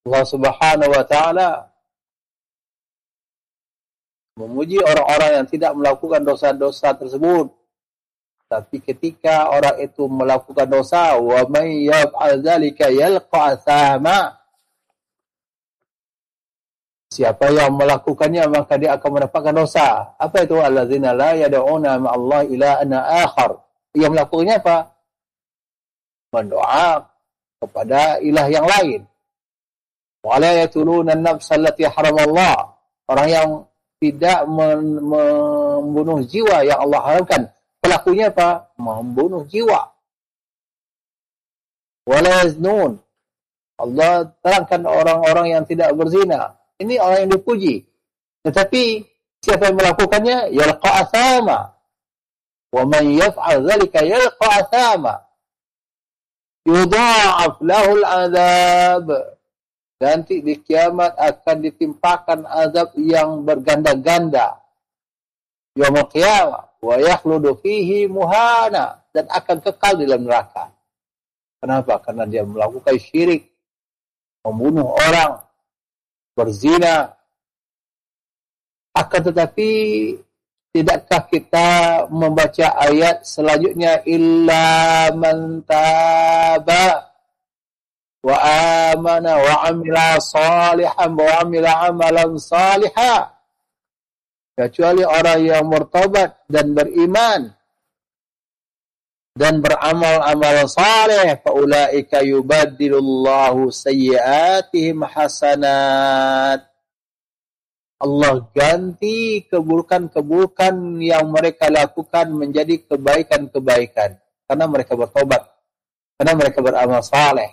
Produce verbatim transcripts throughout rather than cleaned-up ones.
Allah Subhanahu wa taala memuji orang-orang yang tidak melakukan dosa-dosa tersebut. Tapi ketika orang itu melakukan dosa, wa may yaf'al dzalika yalqa athama, siapa yang melakukannya maka dia akan mendapatkan dosa. Apa itu? Allazina la yad'una ma'allahi ilahan akhar. Yang melakukannya apa? Mendoa kepada ilah yang lain. Wa la yatuluna an-nafs allati haramallah. Orang yang tidak membunuh jiwa yang Allah haramkan. Pelakunya apa? Membunuh jiwa. Wa la yaznun. Allah terangkan orang-orang yang tidak berzina. Ini orang yang dipuji. Tetapi siapa yang melakukannya? Yalqa athama. Wa man yaf'al dzalika yalqa athama. Yudha'af lahu al-'adzab. Nanti di kiamat akan ditimpakan azab yang berganda-ganda. Yaumul qiyamah wa yakhludu fihi muhana, dan akan kekal di dalam neraka. Kenapa? Karena dia melakukan syirik, membunuh orang, berzina. Akan tetapi tidakkah kita membaca ayat selanjutnya, illa man taba wa amana wa amila salihan wa amila amalan salihan, kecuali orang yang bertobat dan beriman dan beramal amal saleh, faulaika yubaddilullahu sayyiatihim hasanat. Allah ganti keburukan-keburukan yang mereka lakukan menjadi kebaikan-kebaikan karena mereka bertobat, karena mereka beramal saleh.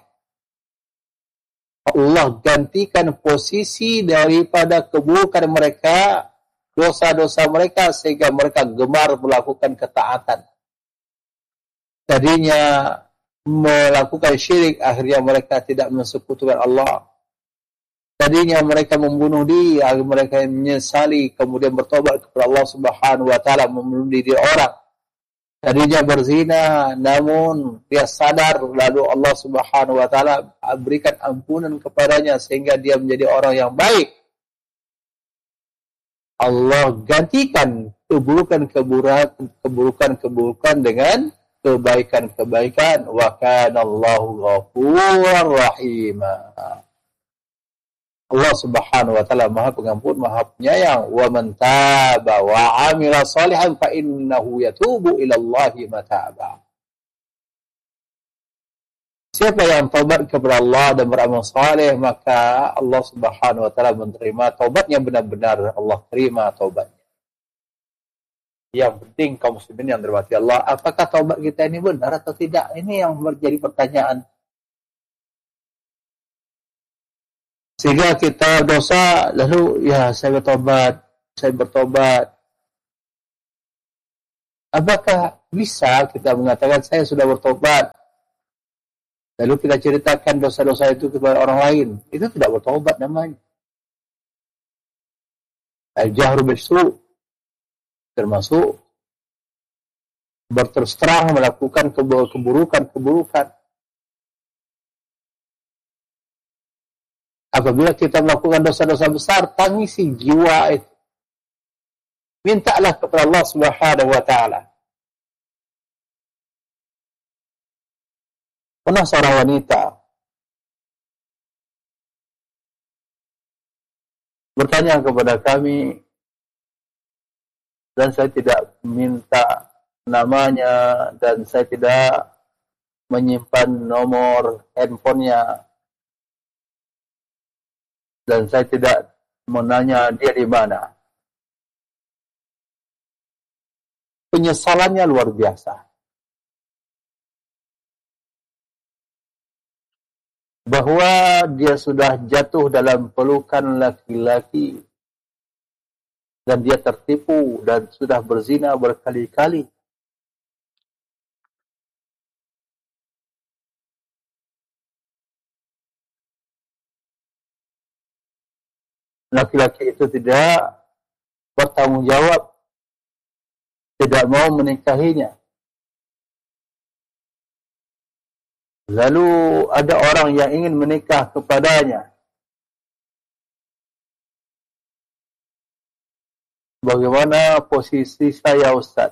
Allah gantikan posisi daripada keburukan mereka, dosa-dosa mereka, sehingga mereka gemar melakukan ketaatan. Tadinya melakukan syirik, akhirnya mereka tidak mensekutukan Allah. Tadinya mereka membunuh diri, akhirnya mereka menyesali, kemudian bertobat kepada Allah Subhanahu wa taala, membunuh diri orang. Tadinya berzina, namun dia sadar, lalu Allah Subhanahu wa taala berikan ampunan kepadanya sehingga dia menjadi orang yang baik. Allah gantikan keburukan-keburukan dengan kebaikan-kebaikan. Wa kana Allahu ghafurur rahim. Allah Subhanahu wa taala Maha Pengampun, Maha Penyayang. Wa man taba wa 'amila shalihan fa innahu yatubu ila Allahi mataba. Siapa yang taubat kepada Allah dan beramal saleh, maka Allah Subhanahu wa taala menerima taubatnya benar-benar. Allah terima taubatnya. Yang penting kaum muslimin yang dirahmati Allah, apakah taubat kita ini benar atau tidak? Ini yang menjadi pertanyaan. Sehingga kita dosa, lalu ya saya bertobat, saya bertobat. Apakah bisa kita mengatakan saya sudah bertobat, lalu kita ceritakan dosa-dosa itu kepada orang lain? Itu tidak bertobat namanya. Al-jahru bisu', termasuk berterus terang melakukan keburukan-keburukan. Apabila kita melakukan dosa-dosa besar, tangisi jiwa itu. Mintalah kepada Allah Subhanahu wa taala. Pernah seorang wanita bertanya kepada kami, dan saya tidak minta namanya dan saya tidak menyimpan nomor handphonenya, dan saya tidak menanya dia di mana. Penyesalannya luar biasa. Bahwa dia sudah jatuh dalam pelukan laki-laki dan dia tertipu dan sudah berzina berkali-kali. Laki-laki itu tidak bertanggung jawab, tidak mau menikahinya. Lalu ada orang yang ingin menikah kepadanya. Bagaimana posisi saya, Ustaz?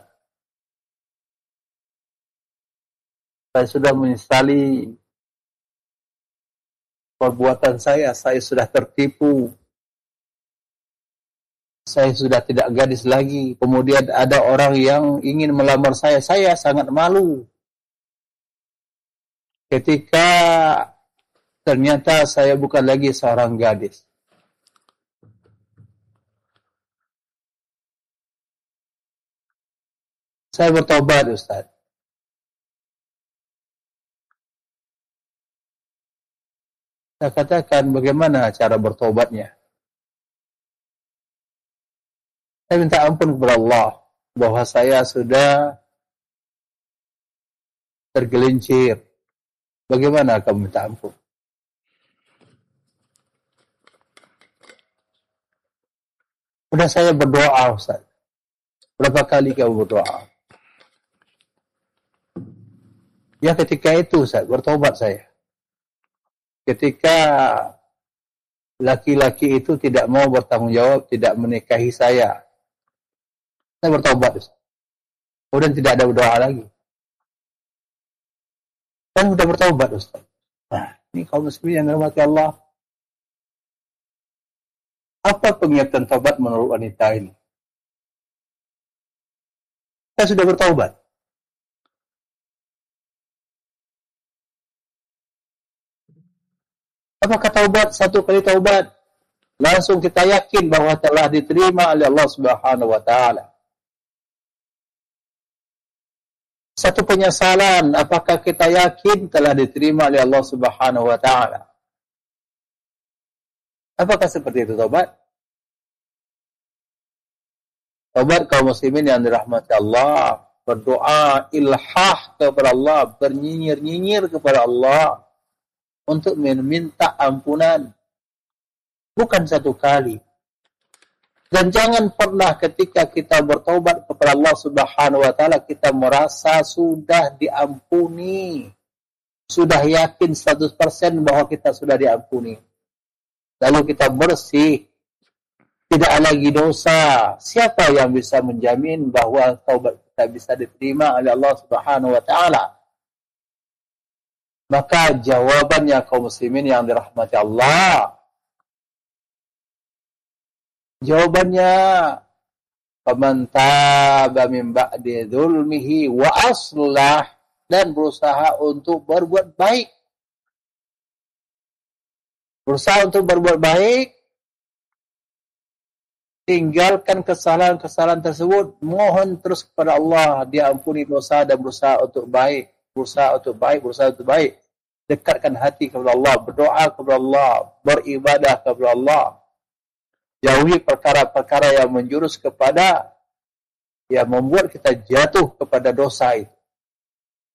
Saya sudah menyesali perbuatan saya. Saya sudah tertipu. Saya sudah tidak gadis lagi. Kemudian ada orang yang ingin melamar saya. Saya sangat malu. Ketika ternyata saya bukan lagi seorang gadis. Saya bertobat, Ustaz. Saya katakan bagaimana cara bertobatnya. Saya minta ampun kepada Allah bahwa saya sudah tergelincir. Bagaimana kamu minta ampun? Sudah saya berdoa, Ustaz. Berapa kali kamu berdoa? Ya ketika itu, Ustaz, bertobat saya. Ketika laki-laki itu tidak mau bertanggung jawab, tidak menikahi saya, saya bertobat, Ustaz. Kemudian tidak ada berdoa lagi. Kan sudah bertobat, Ustaz. Nah, ini kaum muslimin yang dirahmati Allah. Apa pengertian tobat menurut wanita ini? Saya sudah bertobat. Apakah taubat satu kali taubat langsung kita yakin bahwa telah diterima oleh Allah Subhanahu wa taala? Satu penyesalan, apakah kita yakin telah diterima oleh Allah Subhanahu wa taala? Apakah seperti itu taubat? Taubat kaum muslimin yang dirahmati Allah, berdoa ilhah kepada Allah, bernyinyir-nyinyir kepada Allah untuk meminta ampunan. Bukan satu kali. Dan jangan pernah ketika kita bertaubat kepada Allah Subhanahu wa taala kita merasa sudah diampuni. Sudah yakin seratus persen bahwa kita sudah diampuni. Lalu kita bersih, tidak lagi dosa. Siapa yang bisa menjamin bahwa taubat kita bisa diterima oleh Allah Subhanahu wa taala? Maka jawabannya kaum muslimin yang dirahmati Allah, jawabannya faman taba min ba'di dzulmihi wa aslah, dan berusaha untuk berbuat baik. Berusaha untuk berbuat baik, tinggalkan kesalahan-kesalahan tersebut, mohon terus kepada Allah diampuni dosa dan berusaha untuk baik, berusaha untuk baik, berusaha untuk baik. Dekatkan hati kepada Allah, berdoa kepada Allah, beribadah kepada Allah. Jauhi perkara-perkara yang menjurus kepada, yang membuat kita jatuh kepada dosa itu.